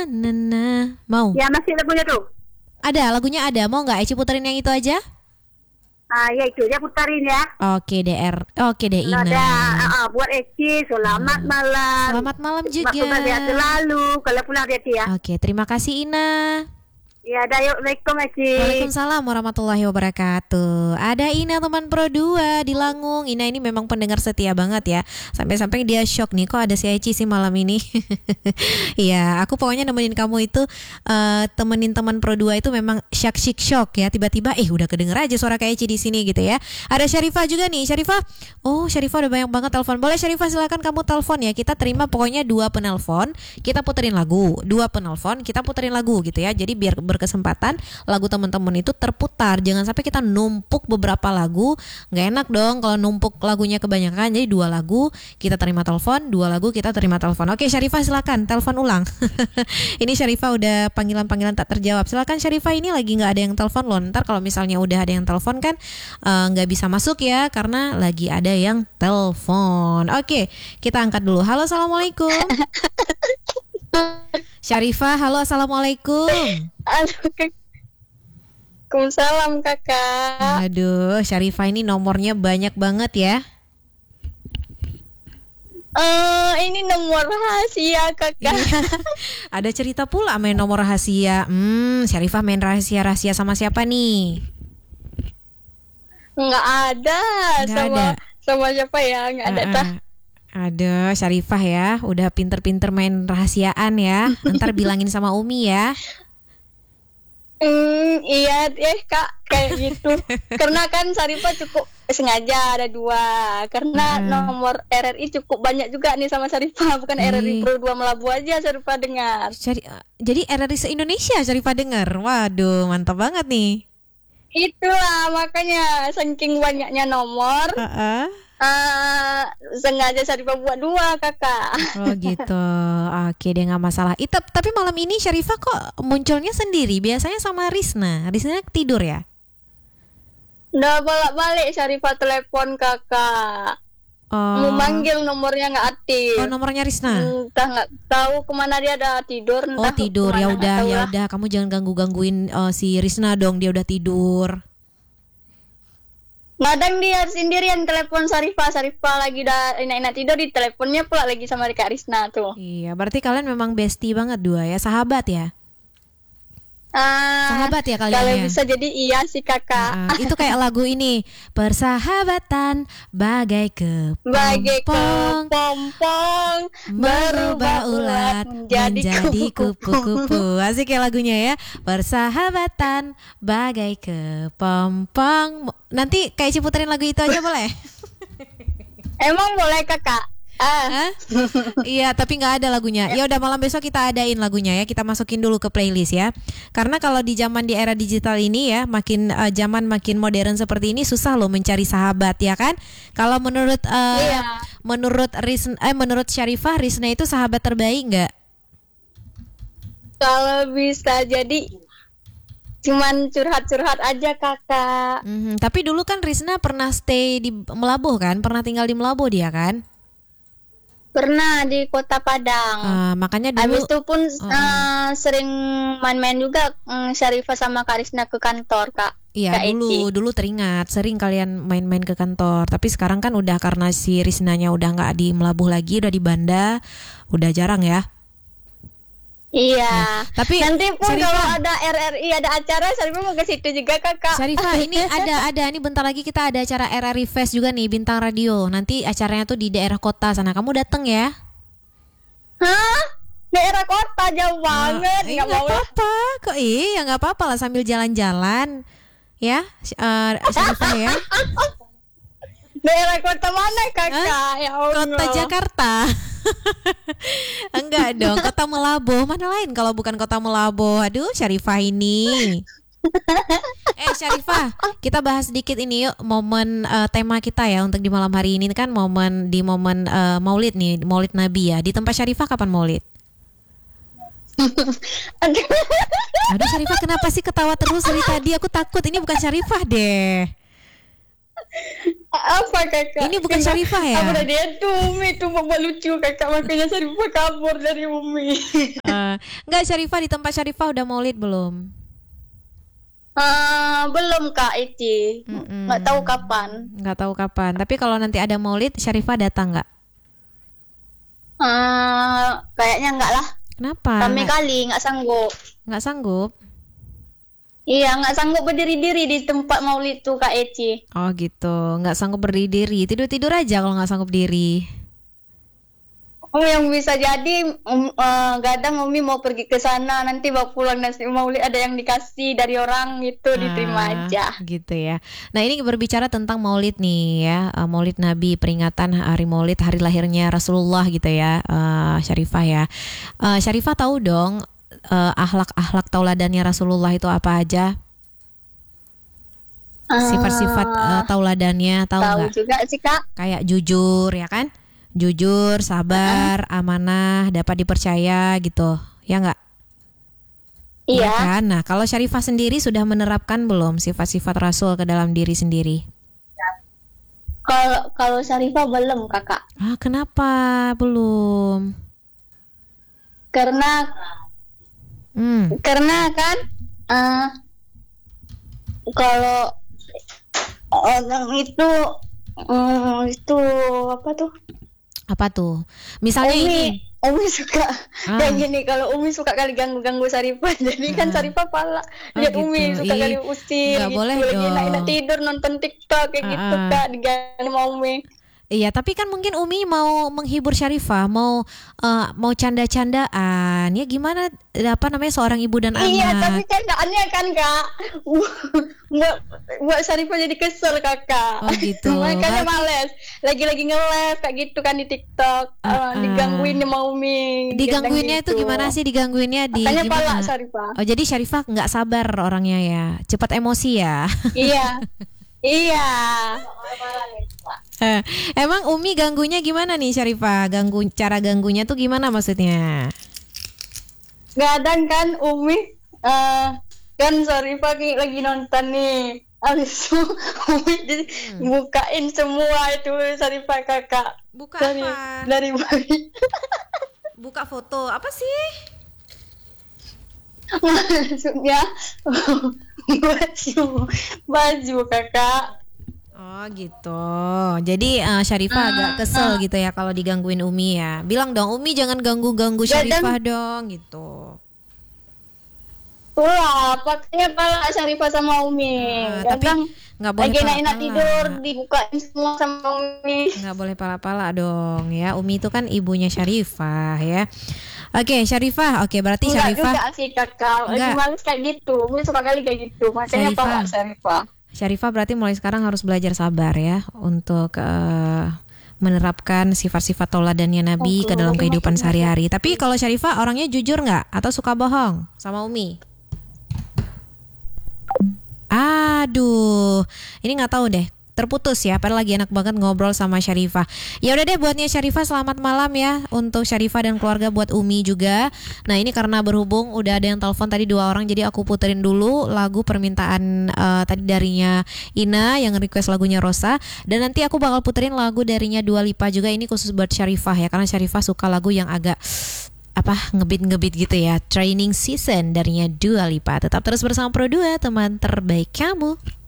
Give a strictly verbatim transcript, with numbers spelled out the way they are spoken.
Nana, mau? Ya masih lagunya tuh. Ada, lagunya ada. Mau nggak Eci puterin yang itu aja? Ah ya itu ya putarin ya. Oke, D R. Oke, deh Ina. Ada uh, buat Eci selamat Hmm. malam. Selamat malam juga. Maksudnya sehat selalu kalau pulang Eci ya. Oke, terima kasih Ina. Ya, dah yuk, Assalamualaikum Eci. Waalaikumsalam warahmatullahi wabarakatuh. Ada Ina teman Pro dua di Langung. Ina ini memang pendengar setia banget ya. Sampai-sampai dia shock nih, kok ada si Eci sih malam ini. Iya, aku pokoknya nemenin kamu itu uh, temenin teman Pro dua itu memang shock shock shock ya. Tiba-tiba eh udah kedenger aja suara kayak Eci di sini gitu ya. Ada Syarifah juga nih. Syarifah. Oh, Syarifah udah banyak banget telepon. Boleh Syarifah silakan kamu telepon ya. Kita terima pokoknya dua penelpon, kita puterin lagu. Dua penelpon, kita puterin lagu gitu ya. Jadi biar berkesempatan lagu teman-teman itu terputar. Jangan sampai kita numpuk beberapa lagu. Nggak enak dong kalau numpuk lagunya kebanyakan. Jadi dua lagu kita terima telepon, dua lagu kita terima telepon. Oke Syarifah silakan telepon ulang. Ini Syarifah udah panggilan-panggilan tak terjawab. Silakan Syarifah, ini lagi nggak ada yang telepon loh. Ntar kalau misalnya udah ada yang telepon kan uh, nggak bisa masuk ya karena lagi ada yang telepon. Oke, kita angkat dulu. Halo, assalamualaikum. Syarifah, halo, assalamualaikum. Waalaikumsalam kakak. Aduh, Syarifah ini nomornya banyak banget ya. Uh, ini nomor rahasia kakak. Ada cerita pula main nomor rahasia. Hmm, Syarifah main rahasia-rahasia sama siapa nih? Nggak ada. Nggak sama ada. Sama siapa ya? Nggak ada. Uh, Tah. Aduh, Syarifah ya, udah pinter-pinter main rahasiaan ya. Ntar bilangin sama Umi ya. Hmm, iya deh kak, kayak gitu. Karena kan Syarifah cukup sengaja ada dua. Karena Hmm. nomor R R I cukup banyak juga nih sama Syarifah. Bukan Ih. R R I Pro dua Melabu aja Syarifah dengar. Jadi, jadi R R I se-Indonesia Syarifah denger. Waduh, mantap banget nih. Itulah makanya saking banyaknya nomor. Uh-uh. Uh, sengaja Syarifah buat dua kakak. Oh gitu. Oke deh, nggak masalah. Itu tapi malam ini Syarifah kok munculnya sendiri? Biasanya sama Rizna. Rizna tidur ya? Udah bolak-balik Syarifah telepon kakak. Oh. Mau manggil nomornya nggak aktif. Oh, nomornya Rizna. Entah nggak tahu kemana dia ada tidur. Oh Entah tidur, ya kemana, udah nggak tahu ya lah. udah. Kamu jangan ganggu gangguin si Rizna dong. Dia udah tidur. Kadang dia sendirian telepon Syarifah. Syarifah lagi dah enak-enak tidur, di teleponnya pula lagi sama Kak Rizna tuh. Iya, berarti kalian memang bestie banget dua ya, sahabat ya. Ah, Sahabat ya kalian kalau ya? bisa jadi iya sih kakak. Nah, itu kayak lagu ini, persahabatan bagai Bagai kepompong kepompong berubah ulat menjadi kupu-kupu. Asik ya lagunya ya. Persahabatan bagai kepompong. Nanti kayak ciputerin lagu itu aja boleh? Emang boleh kakak? Ah. Hah? Iya, tapi nggak ada lagunya. Ya udah, malam besok kita adain lagunya ya. Kita masukin dulu ke playlist ya. Karena kalau di zaman di era digital ini ya, makin uh, zaman makin modern seperti ini susah loh mencari sahabat ya kan? Kalau menurut uh, Iya. menurut Rizna, eh menurut Syarifah, Rizna itu sahabat terbaik nggak? Kalau bisa jadi cuman curhat-curhat aja kakak. Mhm, tapi dulu kan Rizna pernah stay di Melabuh kan? Pernah tinggal di Melabuh dia kan? Pernah di Kota Padang. Uh, makanya dulu. Habis itu pun Uh-uh. uh, sering main-main juga um, Syarifah sama Kak Rizna ke kantor kak. Iya, Kak dulu Eci. dulu teringat sering kalian main-main ke kantor. Tapi sekarang kan udah karena si Riznanya udah nggak di Melabuh lagi, udah di Banda, udah jarang ya. Iya. Tapi Nanti pun Syarifah- kalau ada R R I ada acara Syarifah mau ke situ juga kakak. Syarifah, ini ada ada ini bentar lagi kita ada acara R R I Fest juga nih, Bintang Radio. Nanti acaranya tuh di daerah kota sana. Kamu dateng ya? Hah? Daerah kota jauh banget. Eh, Nggak nggak mau lah. apa-apa. Kok iya nggak apa-apa lah sambil jalan-jalan. Ya, uh, Syarifah ya. Daerah kota mana kakak? Hah? Ya Allah. Kota Jakarta. Enggak dong, Kota Melabuh. Mana lain kalau bukan Kota Melabuh. Aduh, Syarifah ini. Eh Syarifah, kita bahas sedikit ini yuk momen uh, tema kita ya untuk di malam hari ini kan momen di momen uh, Maulid nih, Maulid Nabi ya. Di tempat Syarifah kapan Maulid? Aduh. Aduh Syarifah, kenapa sih ketawa terus dari tadi? Aku takut ini bukan Syarifah deh. apa kakak? Ini bukan Syarifah ya? Apa dia tuh Umi tuh bawa lucu kakak, makanya Syarifah kabur dari Umi. Uh, enggak, Syarifah di tempat Syarifah udah maulid belum? Uh, belum Kak Eci. Mm-mm. Nggak tahu kapan. Nggak tahu kapan. Tapi kalau nanti ada maulid, Syarifah datang nggak? Uh, kayaknya enggak lah. Kenapa? Kami Nggak- kali nggak sanggup. nggak sanggup? Iya, nggak sanggup berdiri-diri di tempat maulid tuh Kak Eci. Oh gitu, nggak sanggup berdiri, tidur-tidur aja kalau nggak sanggup diri. Oh, yang bisa jadi um, uh, kadang Umi mau pergi ke sana, nanti bawa pulang nasi maulid ada yang dikasih dari orang itu, diterima Ah, aja. gitu ya. Nah ini berbicara tentang maulid nih ya, uh, maulid Nabi, peringatan hari maulid, hari lahirnya Rasulullah gitu ya, uh, Syarifah ya. Uh, Syarifah tahu dong uh, akhlak-akhlak tauladannya Rasulullah itu apa aja? Sifat-sifat uh, tauladannya tahu Tahu nggak? juga sih Kak. Kayak jujur ya kan? Jujur, sabar, amanah, dapat dipercaya gitu, ya nggak? Ya Iya. kan? Nah, kalau Syarifah sendiri sudah menerapkan belum sifat-sifat Rasul ke dalam diri sendiri? Kalau kalau Syarifah belum Kakak. Ah, kenapa belum? Karena Hmm, karena kan eh kalau orang itu eh, itu apa tuh? apa tuh? Misalnya ini. Umi Umi suka Ah. kayak gini, kalau Umi suka kali ganggu-ganggu Syarifah, jadi kan Ah. Syarifah pala Oh, lihat gitu. Umi suka Ih, kali usir nggak gitu, boleh lagi dong. enak-enak tidur nonton TikTok kayak Ah, gitu ah. Kak, diganggu sama Umi. Iya, tapi kan mungkin Umi mau menghibur Syarifah, mau eh, mau canda-candaan. Ya gimana apa namanya seorang ibu dan Iya, anak. tapi candaannya kan Kak buat buat Syarifah jadi kesel Kakak. Oh, gitu. Makanya Berarti- males. Lagi-lagi nge-live kayak gitu kan di TikTok. Ah, Eh, ah. digangguin sama Umi. Digangguinnya kadang itu gitu. gimana sih digangguinnya di Makanya gimana? pala Syarifah. Oh, jadi Syarifah nggak sabar orangnya ya, cepat emosi ya. Iya. Iya. Emang Umi ganggunya gimana nih Syarifah? Ganggu cara ganggunya tuh gimana maksudnya? Kadang kan Umi eh kan Syarifah kayak lagi nonton nih. Habis itu Umi jadi bukain semua itu Syarifah Kakak. Buka Dari apa? dari bayi. Buka foto apa sih? Maksudnya baju baju Kakak. Oh gitu. Jadi eh, Syarifah agak kesel gitu ya kalau digangguin Umi ya. Bilang dong Umi jangan ganggu-ganggu Kadang- Syarifah dong gitu. Wah, pakainya pala Syarifah sama Umi. Ah, tapi Kadang nggak boleh lagi enak-enak pala-pala. tidur dibukain semua sama Umi. Nggak boleh pala-pala dong ya. Umi itu kan ibunya Syarifah ya. Oke Syarifah. Oke berarti Enggak Syarifah. juga sih Kakak. Lagi Enggak. males kayak gitu. Umi suka kali kayak gitu. Makanya Syarifah. pala Syarifah. Syarifah berarti mulai sekarang harus belajar sabar ya untuk eh, menerapkan sifat-sifat tauladannya Nabi ke dalam kehidupan sehari-hari. Tapi kalau Syarifah orangnya jujur nggak atau suka bohong sama Umi? Aduh, ini nggak tahu deh. Terputus ya, padahal lagi enak banget ngobrol sama Syarifah. Ya udah deh buatnya Syarifah selamat malam ya untuk Syarifah dan keluarga, buat Umi juga. Nah ini karena berhubung udah ada yang telepon tadi dua orang, jadi aku puterin dulu lagu permintaan eh, tadi darinya Ina yang request lagunya Rosa, dan nanti aku bakal puterin lagu darinya Dua Lipa juga, ini khusus buat Syarifah ya karena Syarifah suka lagu yang agak apa ngebit-ngebit gitu ya. Training Season darinya Dua Lipa. Tetap terus bersama Pro dua, teman terbaik kamu.